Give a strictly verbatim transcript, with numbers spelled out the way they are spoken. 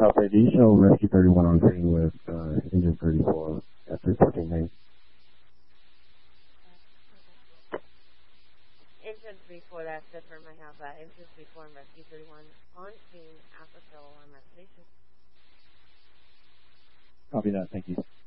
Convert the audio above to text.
Alpha, do you show Rescue thirty-one on scene with uh, Engine thirty-four at three fourteen Main? Engine thirty-four, that's the firm I have. Uh, Engine thirty-four and Rescue thirty-one on scene, Alpha Kill on that station. Copy that, thank you.